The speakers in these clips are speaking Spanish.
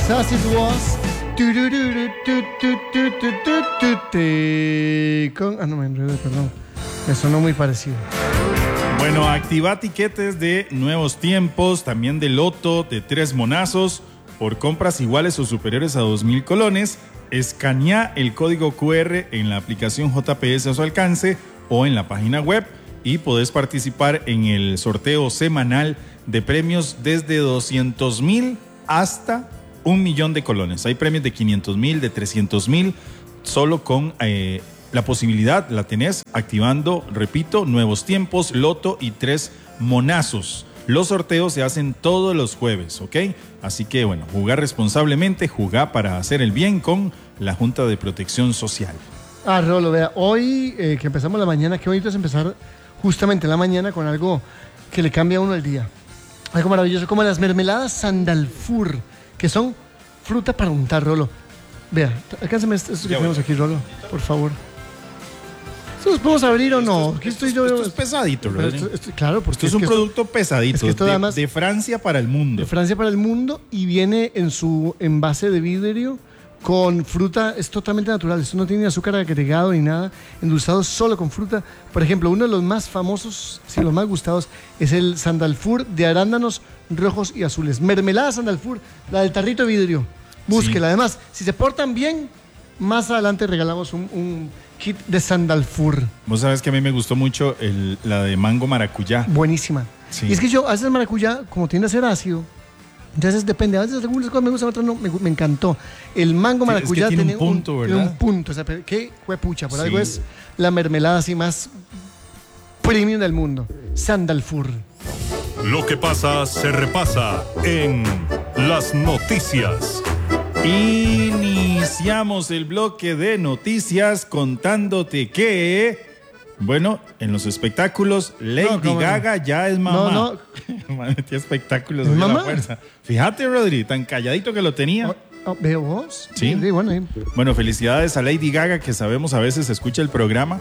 Was as it was. No me enredé, perdón. Me sonó muy parecido. Bueno, activa tiquetes de Nuevos Tiempos, también de Loto, de 3 monazos, por compras iguales o superiores a 2,000 colones. Escanea el código QR en la aplicación JPS a su alcance o en la página web y podés participar en el sorteo semanal de premios desde 200,000 hasta 1,000,000 de colones. Hay premios de 500,000, de 300,000, solo con la posibilidad la tenés activando, repito, Nuevos Tiempos, Loto y 3 monazos. Los sorteos se hacen todos los jueves, ¿ok? Así que, bueno, jugar responsablemente, jugar para hacer el bien con la Junta de Protección Social. Rolo, vea, hoy que empezamos la mañana, qué bonito es empezar justamente la mañana con algo que le cambia a uno el día. Algo maravilloso, como las mermeladas Sandalfur, que son fruta para untar, Rolo. Vea, alcánzame esto que tenemos aquí, Rolo, por favor. ¿Esto los podemos abrir o no? Esto es pesadito, Rodrigo. Claro, porque esto es un producto pesadito, es que esto además, de Francia para el mundo. De Francia para el mundo, y viene en su envase de vidrio con fruta, es totalmente natural. Esto no tiene azúcar agregado ni nada, endulzado solo con fruta. Por ejemplo, uno de los más famosos, sí, los más gustados, es el Sandalfur de arándanos rojos y azules. Mermelada Sandalfur, la del tarrito de vidrio. Búsquela. Sí. Además, si se portan bien, más adelante regalamos un kit de Sandalfur. Vos sabés que a mí me gustó mucho la de mango maracuyá. Buenísima. Sí. Y es que yo, a veces maracuyá, como tiende a ser ácido, entonces depende, a veces algunas cosas me gustan, otras no, me encantó. El mango maracuyá es que tiene un punto, ¿verdad? Tiene un punto, o sea, qué huepucha, por algo es la mermelada así más premium del mundo. Sandalfur. Lo que pasa se repasa en las noticias. Iniciamos el bloque de noticias contándote que, bueno, en los espectáculos, Lady Gaga ya es mamá. Metí espectáculos de la fuerza. Fíjate, Rodri, tan calladito que lo tenía. ¿Veo vos? Sí. Bueno, bueno, felicidades a Lady Gaga, que sabemos a veces escucha el programa.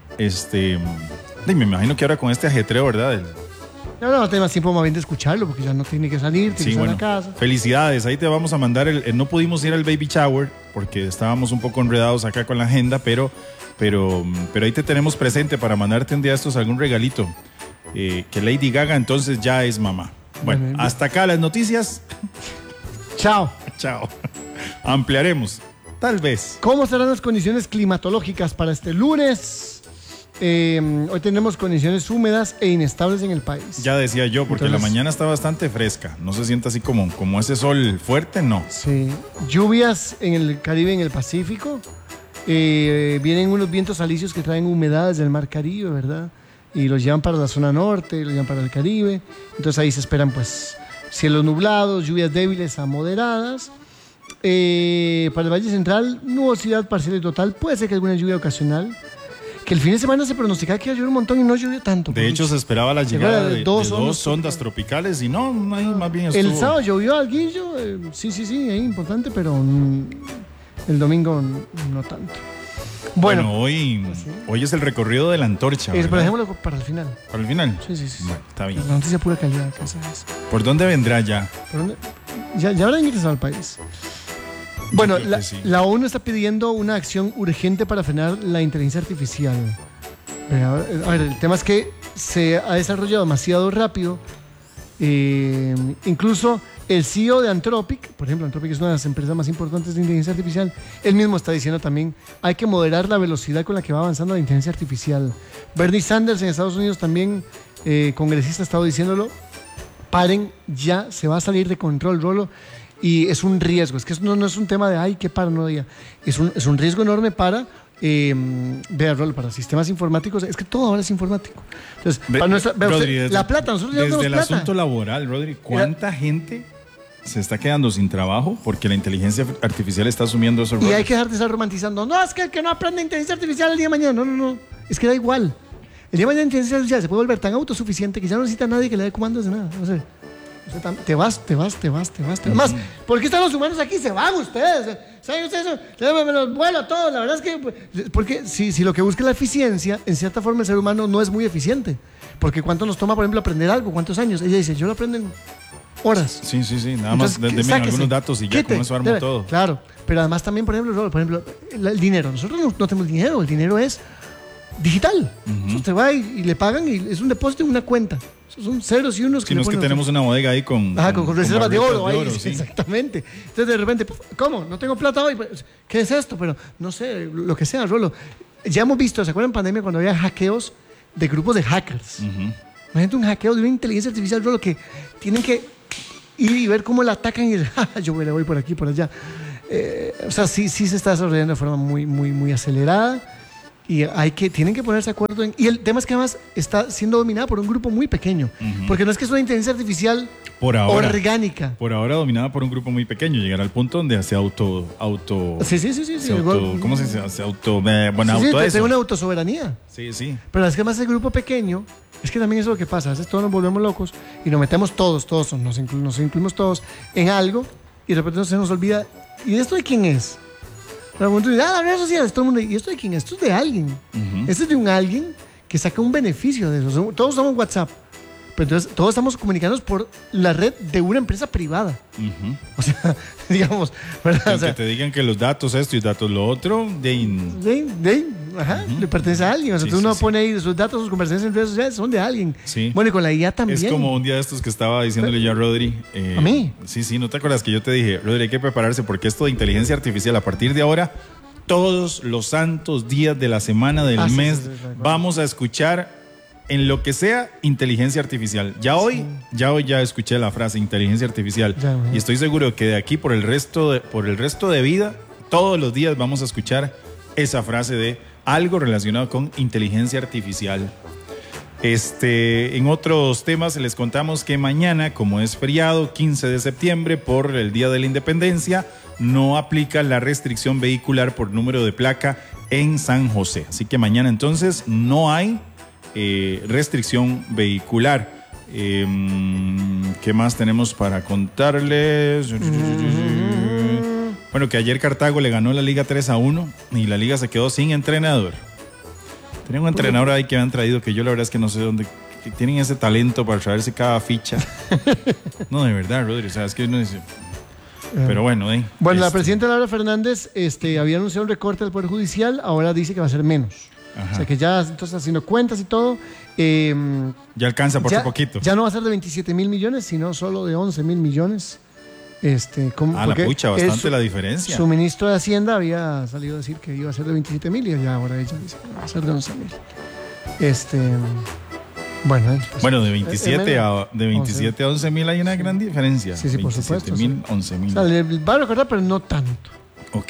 Me imagino que ahora con este ajetreo, ¿verdad? No tengo más tiempo más bien de escucharlo porque ya no tiene que salir, tiene que estar en casa. Felicidades, ahí te vamos a mandar no pudimos ir al baby shower porque estábamos un poco enredados acá con la agenda, pero ahí te tenemos presente para mandarte un día de estos algún regalito. Que Lady Gaga entonces ya es mamá. Bueno, hasta acá las noticias. Chao. Ampliaremos, tal vez. ¿Cómo serán las condiciones climatológicas para este lunes? Hoy tenemos condiciones húmedas e inestables en el país. Ya decía yo, porque la mañana está bastante fresca. No se siente así como ese sol fuerte, no. Sí. Lluvias en el Caribe y en el Pacífico. Vienen unos vientos alisios que traen humedades del Mar Caribe, ¿verdad? Y los llevan para la zona norte, los llevan para el Caribe. Entonces ahí se esperan, pues, cielos nublados, lluvias débiles a moderadas. Para el Valle Central, nubosidad parcial y total. Puede ser que alguna lluvia ocasional. Que el fin de semana se pronosticaba que iba a llover un montón y no llovió tanto. De hecho, se esperaba la llegada de dos ondas tropicales y no, ahí más bien estuvo. El sábado llovió alguillo, sí, es importante, pero el domingo no tanto. Bueno, hoy es el recorrido de la antorcha. Por ejemplo, para el final. ¿Para el final? Sí. Bueno, está bien. La noticia pura calidad, ¿qué sabes? ¿Por dónde vendrá ya? Ya habrá ingresado al país. Bueno, la ONU está pidiendo una acción urgente para frenar la inteligencia artificial. A ver, el tema es que se ha desarrollado demasiado rápido. Incluso el CEO de Anthropic, por ejemplo, Anthropic es una de las empresas más importantes de inteligencia artificial, él mismo está diciendo también hay que moderar la velocidad con la que va avanzando la inteligencia artificial. Bernie Sanders en Estados Unidos también, congresista, ha estado diciéndolo, paren ya, se va a salir de control, Rolo. Y es un riesgo, es que no es un tema de ay, qué paranoia, es un riesgo enorme para para sistemas informáticos, es que todo ahora es informático. Entonces, Rodri, la plata, nosotros ya tenemos desde el plata. asunto laboral, Rodri, ¿cuánta gente se está quedando sin trabajo porque la inteligencia artificial está asumiendo esos roles? Y hay que dejar de estar romantizando, no, es que el que no aprende inteligencia artificial el día de mañana, no, es que da igual. El día de mañana la inteligencia artificial se puede volver tan autosuficiente que ya no necesita a nadie que le dé comandos de nada, no sé. Te vas. Más, ¿por qué están los humanos aquí? Se van ustedes. ¿Saben ustedes? Me los vuelo a todos. La verdad es que... Porque si lo que busca es la eficiencia, en cierta forma el ser humano no es muy eficiente. Porque ¿cuánto nos toma, por ejemplo, aprender algo? ¿Cuántos años? Ella dice, yo lo aprendo en horas. Sí, nada Entonces, más denme algunos datos y ya con eso armo todo. Claro, pero además también, por ejemplo, el dinero. Nosotros no tenemos dinero, el dinero es digital. Entonces usted va y le pagan y es un depósito en una cuenta. Son ceros y unos. Si no es que tenemos una bodega ahí con reservas de oro. Ahí, sí. Exactamente. Entonces de repente, ¿cómo? No tengo plata hoy. ¿Qué es esto? Pero no sé, lo que sea, Rolo. Ya hemos visto, ¿se acuerdan en pandemia cuando había hackeos de grupos de hackers? Imagínate un hackeo de una inteligencia artificial, Rolo, que tienen que ir y ver cómo la atacan y yo me le voy por aquí, por allá. O sea, sí se está desarrollando de forma muy acelerada. Y tienen que ponerse de acuerdo y el tema es que además está siendo dominada por un grupo muy pequeño, porque no es que es una inteligencia artificial orgánica. Por ahora dominada por un grupo muy pequeño, llegar al punto donde hace auto ¿cómo se dice? Hace auto eso. Tiene una autosoberanía. Sí. Pero es que además el grupo pequeño, es que también eso es lo que pasa, a veces todos nos volvemos locos y nos metemos todos nos incluimos todos en algo y de repente se nos olvida, ¿y esto de quién es? Las redes sociales, todo el mundo, ¿y esto de quién es? Esto es de alguien. Esto es de un alguien que saca un beneficio de eso. Todos usamos WhatsApp, pero entonces todos estamos comunicándonos por la red de una empresa privada. O sea, digamos, ¿verdad? O sea, que te digan que los datos esto y datos lo otro, le pertenece a alguien. O sea, uno pone ahí sus datos, sus conversaciones en redes sociales, son de alguien. Sí. Bueno, y con la IA también. Es como un día de estos que estaba diciéndole yo a Rodri. ¿A mí? Sí, ¿no te acuerdas que yo te dije, Rodri, hay que prepararse porque esto de inteligencia artificial, a partir de ahora, todos los santos días de la semana, del mes, vamos a escuchar en lo que sea inteligencia artificial. Ya hoy escuché la frase inteligencia artificial y estoy seguro que de aquí por el resto de vida, todos los días vamos a escuchar esa frase de algo relacionado con inteligencia artificial. En otros temas les contamos que mañana, como es feriado, 15 de septiembre, por el Día de la Independencia, no aplica la restricción vehicular por número de placa en San José. Así que mañana entonces no hay restricción vehicular. ¿Qué más tenemos para contarles? Bueno, que ayer Cartago le ganó la Liga 3-1 y la Liga se quedó sin entrenador. Tenía un entrenador ahí que habían traído que yo la verdad es que no sé dónde, que tienen ese talento para traerse cada ficha. No, de verdad, Rodri, o sea, es que uno dice... Pero bueno, Bueno, la presidenta Laura Fernández había anunciado un recorte del Poder Judicial, ahora dice que va a ser menos. O sea, que ya entonces haciendo cuentas y todo... ya alcanza por poquito. Ya no va a ser de 27 mil millones, sino solo de 11 mil millones. La pucha, bastante la diferencia. Su ministro de Hacienda había salido a decir que iba a ser de 27 mil y ya ahora ella dice que va a ser de 11 mil. Bueno, de 27 a 11 mil hay una gran diferencia. Sí, por supuesto. 27 mil, 11 mil. O sea, le va a recordar, pero no tanto. Ok.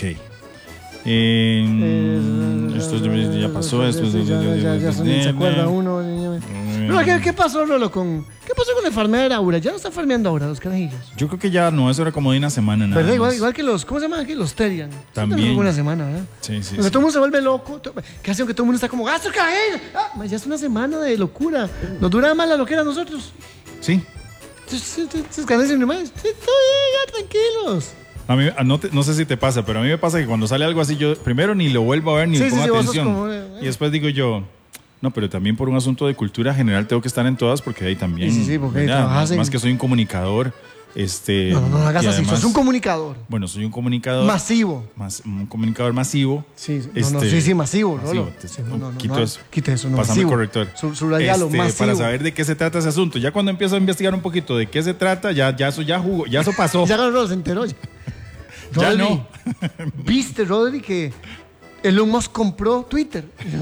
Esto ya pasó. Ya se acuerda uno. ¿Qué pasó, Rolo? ¿Qué pasó con el farmeo de Aura? ¿Ya no está farmeando ahora los carajillos? Yo creo que ya no, eso era como de una semana nada ¿verdad? más. Igual que los, ¿cómo se llama? Los Terian. También. Una semana, ¿verdad? Sí. Porque todo el mundo se vuelve loco. ¿Qué hace que todo el mundo está como, ¡gasto carajillos! Ya es una semana de locura. Nos dura más la loquera a nosotros. Sí. Entonces, canales nomás. Ya, tranquilos. A mí, no sé si te pasa, pero a mí me pasa que cuando sale algo así, yo primero ni lo vuelvo a ver ni le pongo atención. Como, y después digo yo, no, pero también por un asunto de cultura general tengo que estar en todas porque ahí también. Sí, porque ahí trabajas más que soy un comunicador. No hagas así, sos un comunicador. Bueno, soy un comunicador masivo. Un comunicador masivo. Sí, masivo. Quita eso, no. Pásame el corrector. Subrayalo, masivo. Para saber de qué se trata ese asunto. Ya cuando empiezo a investigar un poquito de qué se trata, ya eso jugó, ya eso pasó. Ya se enteró. Ya no. ¿Viste, Rodri, que Elon Musk compró Twitter?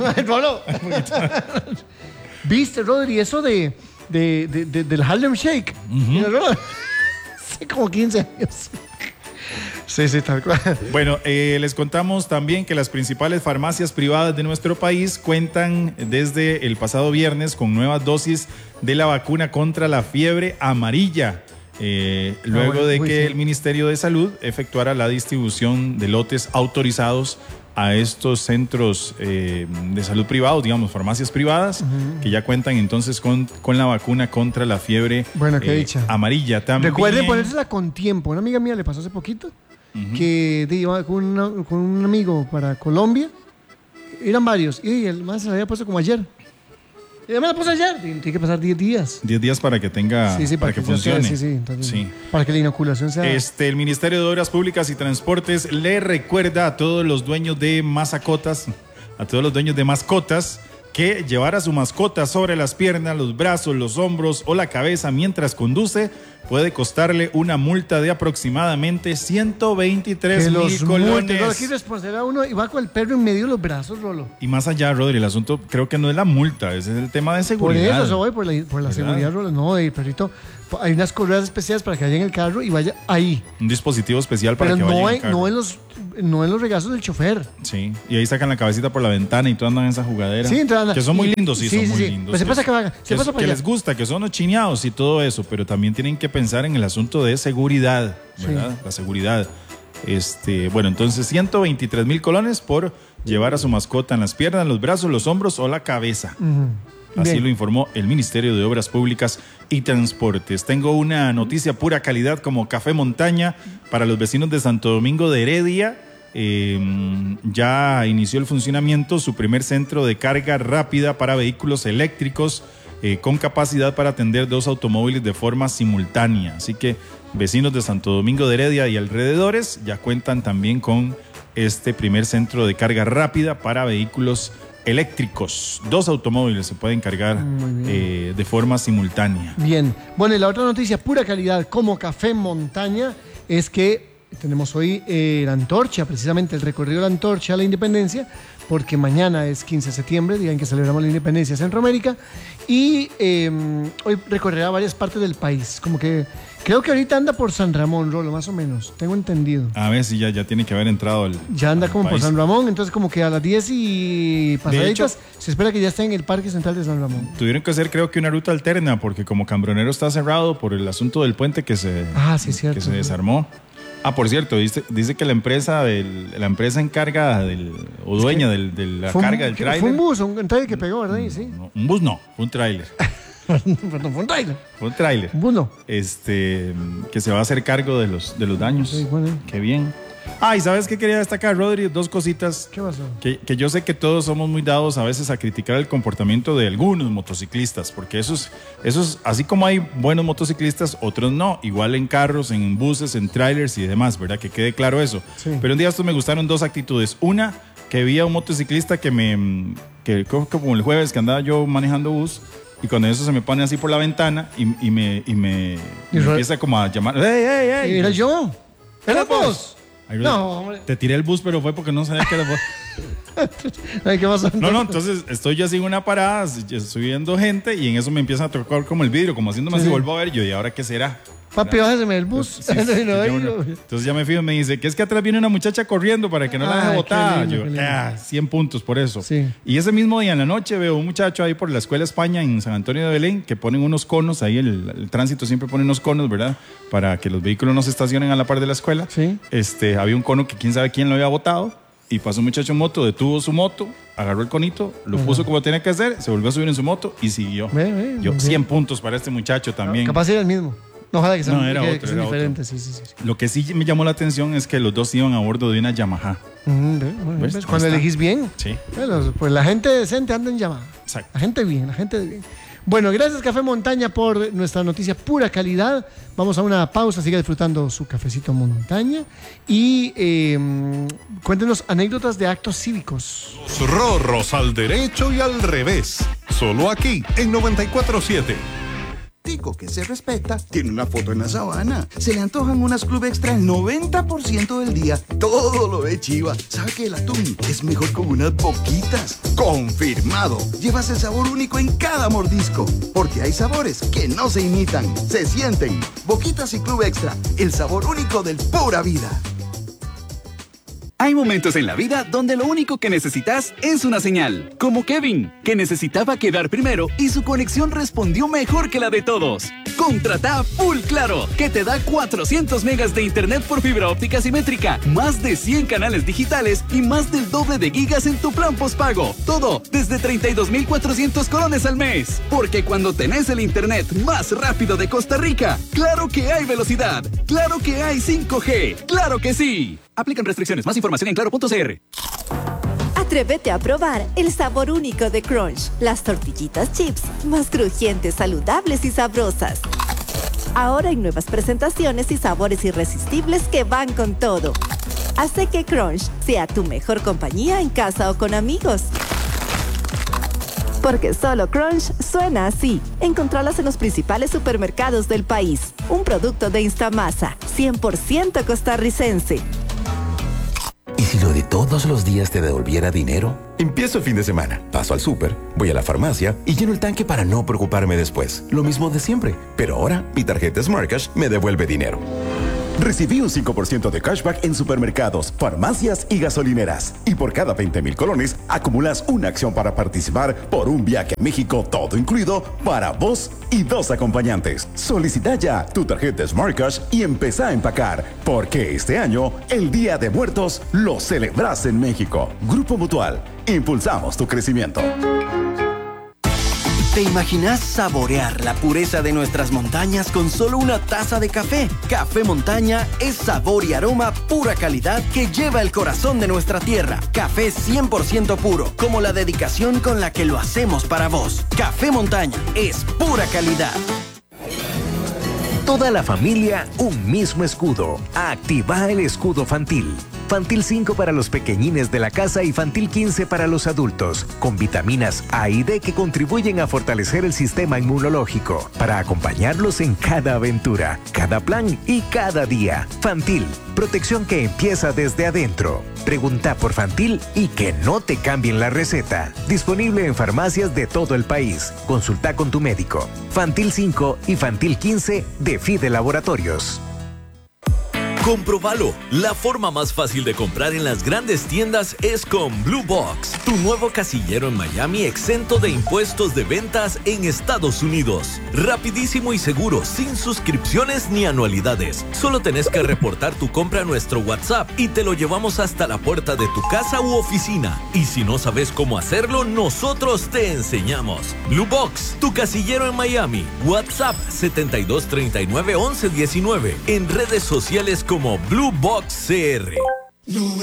¿Viste, Rodri, eso del Harlem Shake? Hace como 15 años. Sí, tal cual. Bueno, les contamos también que las principales farmacias privadas de nuestro país cuentan desde el pasado viernes con nuevas dosis de la vacuna contra la fiebre amarilla. Luego de que el Ministerio de Salud efectuara la distribución de lotes autorizados a estos centros de salud privados, digamos, farmacias privadas, que ya cuentan entonces con la vacuna contra la fiebre amarilla. También... Recuerde ponérsela con tiempo. Una amiga mía le pasó hace poquito que iba con un amigo para Colombia. Eran varios. Y el más se la había puesto como ayer. Ya me la puse ayer. Tiene que pasar 10 días. 10 días para que tenga, para que funcione. Entonces, para que la inoculación sea... El Ministerio de Obras Públicas y Transportes le recuerda a todos los dueños de mascotas, que llevar a su mascota sobre las piernas, los brazos, los hombros o la cabeza mientras conduce puede costarle una multa de aproximadamente 123,000 colones. No, aquí responsabilidad uno y va con el perro en medio de los brazos, Rolo. Y más allá, Rodri, el asunto creo que no es la multa, ese es el tema de seguridad. Por eso voy, por la seguridad, Rolo. No, el perrito, hay unas correas especiales para que vaya en el carro y vaya ahí. Un dispositivo especial para que vaya en el carro. No en los regazos del chofer. Sí, y ahí sacan la cabecita por la ventana y tú andan en esa jugadera. Sí, que son muy lindos, son muy lindos. Pues se pasa que les gusta, que son los chineados y todo eso, pero también tienen que pensar en el asunto de seguridad, ¿verdad? Sí. La seguridad. Bueno, entonces 123,000 colones por llevar a su mascota en las piernas, los brazos, los hombros o la cabeza. Así lo informó el Ministerio de Obras Públicas y Transportes. Tengo una noticia pura calidad como Café Montaña para los vecinos de Santo Domingo de Heredia. Ya inició el funcionamiento su primer centro de carga rápida para vehículos eléctricos con capacidad para atender 2 automóviles de forma simultánea. Así que vecinos de Santo Domingo de Heredia y alrededores ya cuentan también con este primer centro de carga rápida para vehículos eléctricos. 2 automóviles se pueden cargar de forma simultánea. Bien. Bueno, y la otra noticia pura calidad como Café Montaña es que tenemos hoy la antorcha, precisamente el recorrido de la antorcha a la independencia, porque mañana es 15 de septiembre, día en que celebramos la independencia de Centroamérica, y hoy recorrerá varias partes del país. Como que creo que ahorita anda por San Ramón, Rolo, más o menos, tengo entendido. A ver si ya tiene que haber entrado ya anda como por San Ramón, entonces como que a las 10 y pasaditas se espera que ya esté en el Parque Central de San Ramón. Tuvieron que hacer creo que una ruta alterna, porque como Cambronero está cerrado por el asunto del puente que se desarmó. Por cierto, dice que la empresa encargada o dueña de la carga del tráiler. Fue un bus, un tráiler que pegó, ¿verdad? Sí. No, un bus no, fue un tráiler. Perdón, fue un tráiler. Fue un tráiler. Un bus no. Que se va a hacer cargo de los daños. Sí, bueno. Qué bien. ¿Y sabes qué quería destacar, Rodri? 2 cositas. ¿Qué pasó? Que yo sé que todos somos muy dados a veces a criticar el comportamiento de algunos motociclistas, porque esos así como hay buenos motociclistas, otros no. Igual en carros, en buses, en trailers y demás, ¿verdad? Que quede claro eso. Sí. Pero un día me gustaron 2 actitudes. Una, que vi a un motociclista que como el jueves que andaba yo manejando bus, y cuando eso se me pone así por la ventana y me empieza como a llamar. ¡Ey! ¿Era yo? ¿Era vos? No, hombre. Te tiré el bus, pero fue porque no sabía que era vos. Ay, ¿qué pasó? No, entonces estoy yo así en una parada, estoy viendo gente y en eso me empiezan a tocar como el vidrio, como haciéndome así, vuelvo a ver, ¿y ahora qué será? Papi, bájese el bus. Entonces ya me fijo y me dice que es que atrás viene una muchacha corriendo para que no la deje botar. Yo, 100 puntos por eso. Sí. Y ese mismo día en la noche veo un muchacho ahí por la Escuela España en San Antonio de Belén que ponen unos conos, ahí el tránsito siempre pone unos conos, ¿verdad? Para que los vehículos no se estacionen a la par de la escuela. Sí. Había un cono que quién sabe quién lo había botado y pasó un muchacho en moto, detuvo su moto, agarró el conito, lo puso como tenía que hacer, se volvió a subir en su moto y siguió. 100 puntos para este muchacho también. Capaz era el mismo. No, ojalá que sean, era diferentes. Sí. Lo que sí me llamó la atención es que los dos iban a bordo de una Yamaha. Cuando elegís bien. Sí. Bueno, pues la gente decente anda en Yamaha. Exacto. La gente bien. Bueno, gracias Café Montaña por nuestra noticia pura calidad. Vamos a una pausa, siga disfrutando su cafecito Montaña y cuéntenos anécdotas de actos cívicos. Los rorros al derecho y al revés. Solo aquí en 94.7. Tico que se respeta tiene una foto en la sabana. Se le antojan unas Club Extra el 90% del día. Todo lo ve chiva. ¿Sabe que el atún es mejor con unas boquitas? ¡Confirmado! Llevas el sabor único en cada mordisco. Porque hay sabores que no se imitan, se sienten. Boquitas y Club Extra, el sabor único del pura vida. Hay momentos en la vida donde lo único que necesitas es una señal. Como Kevin, que necesitaba quedar primero y su conexión respondió mejor que la de todos. Contrata Full Claro, que te da 400 megas de internet por fibra óptica simétrica, más de 100 canales digitales y más del doble de gigas en tu plan postpago. Todo desde 32,400 colones al mes. Porque cuando tenés el internet más rápido de Costa Rica, claro que hay velocidad, claro que hay 5G, claro que sí. Aplican restricciones. Más información en claro.cr. Atrévete a probar el sabor único de Crunch. Las tortillitas chips más crujientes, saludables y sabrosas. Ahora hay nuevas presentaciones y sabores irresistibles que van con todo. Hace que Crunch sea tu mejor compañía en casa o con amigos. Porque solo Crunch suena así. Encontralas en los principales supermercados del país. Un producto de Instamasa, 100% costarricense. ¿Y si lo de todos los días te devolviera dinero? Empiezo el fin de semana, paso al súper, voy a la farmacia y lleno el tanque para no preocuparme después. Lo mismo de siempre, pero ahora mi tarjeta Smart Cash me devuelve dinero. Recibí un 5% de cashback en supermercados, farmacias y gasolineras. Y por cada 20,000 colones, acumulas una acción para participar por un viaje a México, todo incluido, para vos y 2 acompañantes. Solicita ya tu tarjeta Smart Cash y empezá a empacar, porque este año, el Día de Muertos, lo celebras en México. Grupo Mutual, impulsamos tu crecimiento. ¿Te imaginas saborear la pureza de nuestras montañas con solo una taza de café? Café Montaña es sabor y aroma pura calidad que lleva el corazón de nuestra tierra. Café 100% puro, como la dedicación con la que lo hacemos para vos. Café Montaña es pura calidad. Toda la familia, un mismo escudo. Activa el escudo Fantil. Fantil 5 para los pequeñines de la casa y Fantil 15 para los adultos, con vitaminas A y D que contribuyen a fortalecer el sistema inmunológico, para acompañarlos en cada aventura, cada plan y cada día. Fantil, protección que empieza desde adentro. Pregunta por Fantil y que no te cambien la receta. Disponible en farmacias de todo el país. Consulta con tu médico. Fantil 5 y Fantil 15 de Fide Laboratorios. Comprobalo. La forma más fácil de comprar en las grandes tiendas es con Blue Box, tu nuevo casillero en Miami exento de impuestos de ventas en Estados Unidos. Rapidísimo y seguro, sin suscripciones ni anualidades. Solo tenés que reportar tu compra a nuestro WhatsApp y te lo llevamos hasta la puerta de tu casa u oficina. Y si no sabes cómo hacerlo, nosotros te enseñamos. Blue Box, tu casillero en Miami. WhatsApp 7239-1119. En redes sociales como Blue Box CR.